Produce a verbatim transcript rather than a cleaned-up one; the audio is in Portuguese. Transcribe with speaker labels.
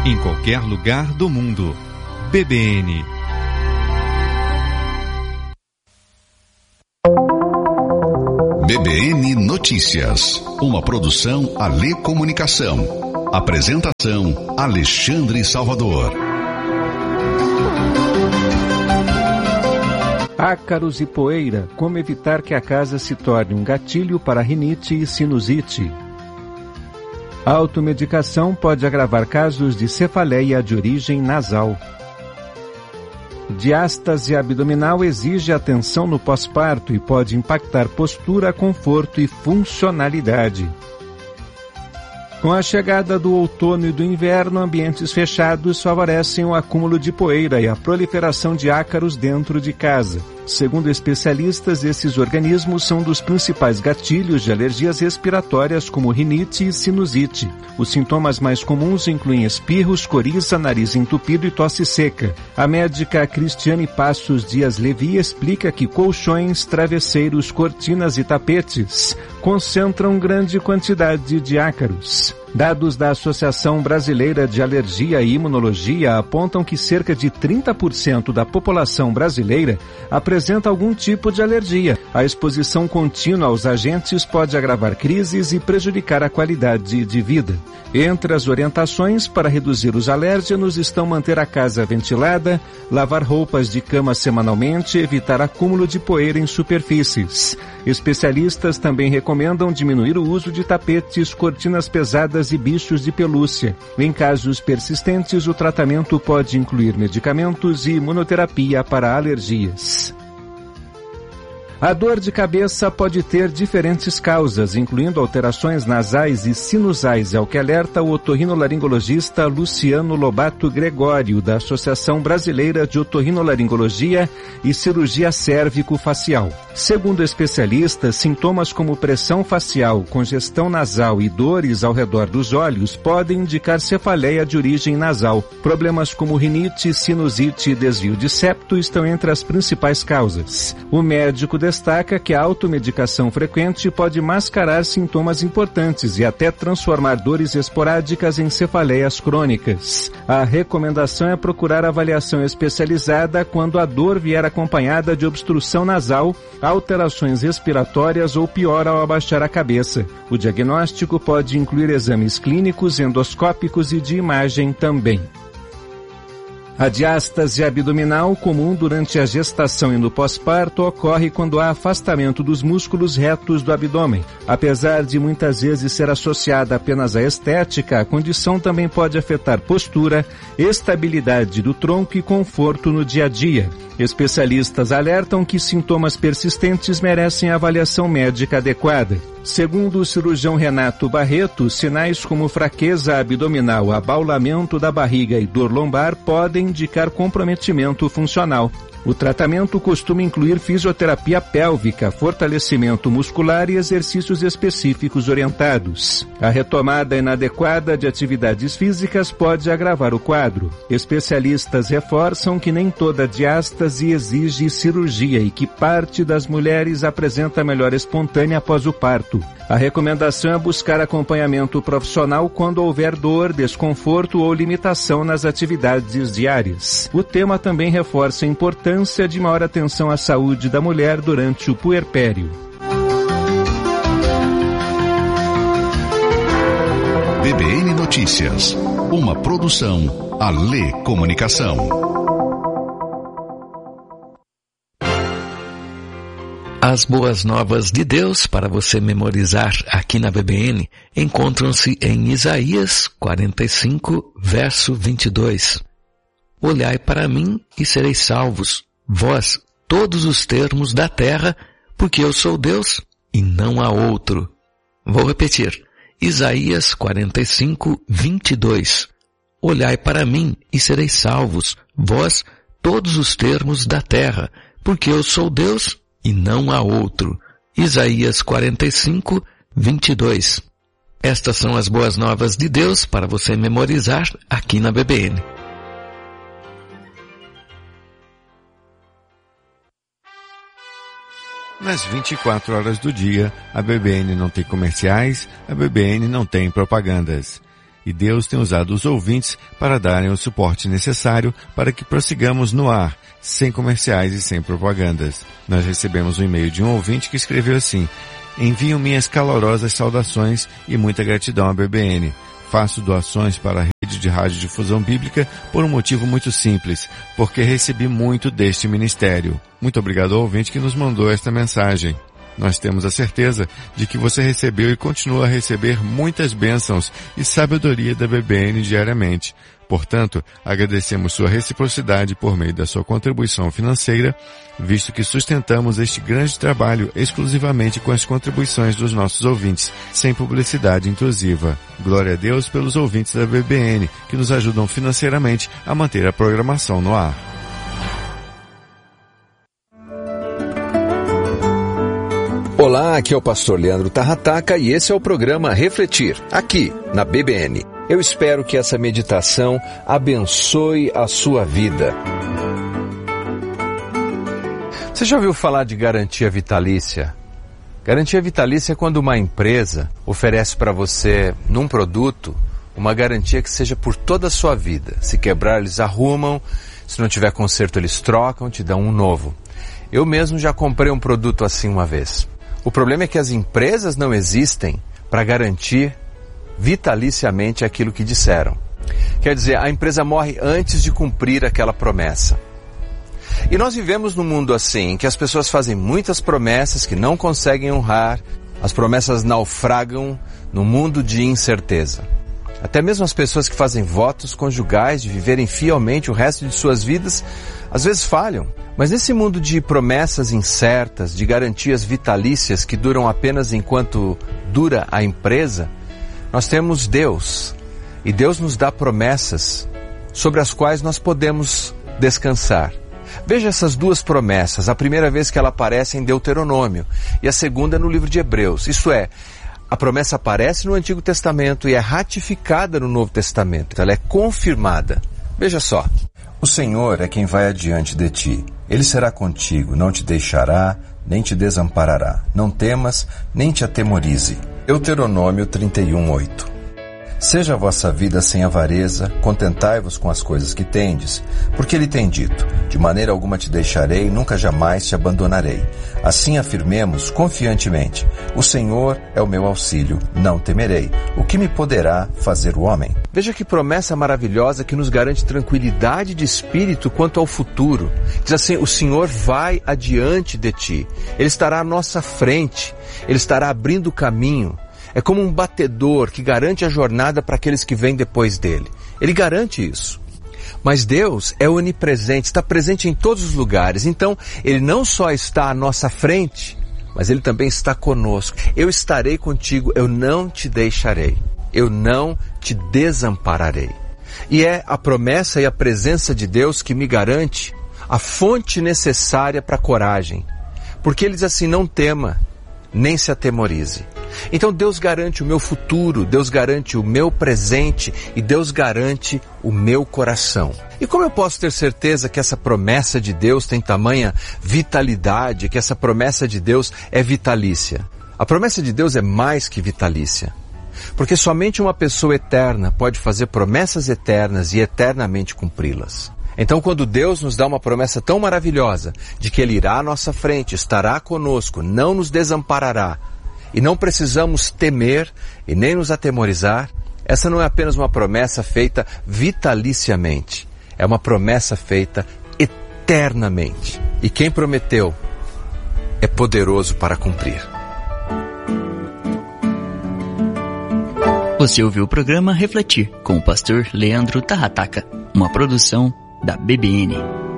Speaker 1: em qualquer lugar do mundo. B B N.
Speaker 2: B B N Notícias, uma produção Alê Comunicação. Apresentação Alexandre Salvador.
Speaker 3: Ácaros e poeira, como evitar que a casa se torne um gatilho para rinite e sinusite. A automedicação pode agravar casos de cefaleia de origem nasal. Diástase abdominal exige atenção no pós-parto e pode impactar postura, conforto e funcionalidade. Com a chegada do outono e do inverno, ambientes fechados favorecem o acúmulo de poeira e a proliferação de ácaros dentro de casa. Segundo especialistas, esses organismos são dos principais gatilhos de alergias respiratórias como rinite e sinusite. Os sintomas mais comuns incluem espirros, coriza, nariz entupido e tosse seca. A médica Cristiane Passos Dias Levi explica que colchões, travesseiros, cortinas e tapetes concentram grande quantidade de ácaros. Dados da Associação Brasileira de Alergia e Imunologia apontam que cerca de trinta por cento da população brasileira apresenta algum tipo de alergia. A exposição contínua aos agentes pode agravar crises e prejudicar a qualidade de vida. Entre as orientações para reduzir os alérgenos estão manter a casa ventilada, lavar roupas de cama semanalmente e evitar acúmulo de poeira em superfícies. Especialistas também recomendam diminuir o uso de tapetes, cortinas pesadas e bichos de pelúcia. Em casos persistentes, o tratamento pode incluir medicamentos e imunoterapia para alergias. A dor de cabeça pode ter diferentes causas, incluindo alterações nasais e sinusais, é o que alerta o otorrinolaringologista Luciano Lobato Gregório, da Associação Brasileira de Otorrinolaringologia e Cirurgia Cérvico-Facial. Segundo especialistas, sintomas como pressão facial, congestão nasal e dores ao redor dos olhos podem indicar cefaleia de origem nasal. Problemas como rinite, sinusite e desvio de septo estão entre as principais causas. O médico destaca que a automedicação frequente pode mascarar sintomas importantes e até transformar dores esporádicas em cefaleias crônicas. A recomendação é procurar avaliação especializada quando a dor vier acompanhada de obstrução nasal, alterações respiratórias ou pior ao abaixar a cabeça. O diagnóstico pode incluir exames clínicos, endoscópicos e de imagem também. A diástase abdominal, comum durante a gestação e no pós-parto, ocorre quando há afastamento dos músculos retos do abdômen. Apesar de muitas vezes ser associada apenas à estética, a condição também pode afetar postura, estabilidade do tronco e conforto no dia a dia. Especialistas alertam que sintomas persistentes merecem avaliação médica adequada. Segundo o cirurgião Renato Barreto, sinais como fraqueza abdominal, abaulamento da barriga e dor lombar podem indicar comprometimento funcional. O tratamento costuma incluir fisioterapia pélvica, fortalecimento muscular e exercícios específicos orientados. A retomada inadequada de atividades físicas pode agravar o quadro. Especialistas reforçam que nem toda diástase exige cirurgia e que parte das mulheres apresenta melhora espontânea após o parto. A recomendação é buscar acompanhamento profissional quando houver dor, desconforto ou limitação nas atividades diárias. O tema também reforça a importância de maior atenção à saúde da mulher durante o puerpério.
Speaker 2: B B N Notícias, uma produção Alê Comunicação.
Speaker 4: As boas novas de Deus para você memorizar aqui na B B N encontram-se em Isaías quarenta e cinco, verso vinte e dois. Olhai para mim e sereis salvos, vós, todos os termos da terra, porque eu sou Deus e não há outro. Vou repetir. Isaías quarenta e cinco, vinte e dois. Olhai para mim e sereis salvos, vós, todos os termos da terra, porque eu sou Deus e não há outro. Isaías quarenta e cinco, vinte e dois. Estas são as boas novas de Deus para você memorizar aqui na B B N.
Speaker 1: Nas vinte e quatro horas do dia, a B B N não tem comerciais, a B B N não tem propagandas.
Speaker 3: e Deus tem usado os ouvintes para darem o suporte necessário para que prossigamos no ar, sem comerciais e sem propagandas. Nós recebemos um e-mail de um ouvinte que escreveu assim: envio minhas calorosas saudações e muita gratidão à B B N. Faço doações para a rede de radiodifusão bíblica por um motivo muito simples, porque recebi muito deste ministério. Muito obrigado ao ouvinte que nos mandou esta mensagem. Nós temos a certeza de que você recebeu e continua a receber muitas bênçãos e sabedoria da B B N diariamente. Portanto, agradecemos sua reciprocidade por meio da sua contribuição financeira, visto que sustentamos este grande trabalho exclusivamente com as contribuições dos nossos ouvintes, sem publicidade intrusiva. Glória a Deus pelos ouvintes da B B N, que nos ajudam financeiramente a manter a programação no ar.
Speaker 5: Olá, aqui é o pastor Leandro Tarrataca e esse é o programa Refletir, aqui na B B N. Eu espero que essa meditação abençoe a sua vida. Você já ouviu falar de garantia vitalícia? Garantia vitalícia é quando uma empresa oferece para você, num produto, uma garantia que seja por toda a sua vida. Se quebrar, eles arrumam, se não tiver conserto, eles trocam, te dão um novo. Eu mesmo já comprei um produto assim uma vez. O problema é que as empresas não existem para garantir vitaliciamente aquilo que disseram. Quer dizer, a empresa morre antes de cumprir aquela promessa. E nós vivemos num mundo assim, em que as pessoas fazem muitas promessas que não conseguem honrar, as promessas naufragam no mundo de incerteza. Até mesmo as pessoas que fazem votos conjugais de viverem fielmente o resto de suas vidas, às vezes falham. Mas nesse mundo de promessas incertas, de garantias vitalícias que duram apenas enquanto dura a empresa, nós temos Deus. E Deus nos dá promessas sobre as quais nós podemos descansar. Veja essas duas promessas. A primeira vez que ela aparece em Deuteronômio e a segunda no livro de Hebreus. Isto é, a promessa aparece no Antigo Testamento e é ratificada no Novo Testamento. Ela é confirmada. Veja só.
Speaker 6: O Senhor é quem vai adiante de ti. Ele será contigo, não te deixará, nem te desamparará. Não temas, nem te atemorize. Deuteronômio trinta e um, oito. Seja a vossa vida sem avareza, contentai-vos com as coisas que tendes, porque ele tem dito, de maneira alguma te deixarei, nunca jamais te abandonarei. Assim afirmemos confiantemente, o Senhor é o meu auxílio, não temerei. O que me poderá fazer o homem?
Speaker 5: Veja que promessa maravilhosa que nos garante tranquilidade de espírito quanto ao futuro. Diz assim, o Senhor vai adiante de ti, Ele estará à nossa frente, Ele estará abrindo o caminho. É como um batedor que garante a jornada para aqueles que vêm depois dele. Ele garante isso. Mas Deus é onipresente, está presente em todos os lugares. Então, Ele não só está à nossa frente, mas Ele também está conosco. Eu estarei contigo, eu não te deixarei. Eu não te desampararei. E é a promessa e a presença de Deus que me garante a fonte necessária para a coragem. Porque Ele diz assim, não tema, nem se atemorize. Então Deus garante o meu futuro, Deus garante o meu presente e Deus garante o meu coração. E como eu posso ter certeza que essa promessa de Deus tem tamanha vitalidade, que essa promessa de Deus é vitalícia? A promessa de Deus é mais que vitalícia. Porque somente uma pessoa eterna pode fazer promessas eternas e eternamente cumpri-las. Então, quando Deus nos dá uma promessa tão maravilhosa de que Ele irá à nossa frente, estará conosco, não nos desamparará, e não precisamos temer e nem nos atemorizar, essa não é apenas uma promessa feita vitaliciamente, é uma promessa feita eternamente. E quem prometeu é poderoso para cumprir.
Speaker 7: Você ouviu o programa Refletir, com o pastor Leandro Tarrataca, uma produção da B B N.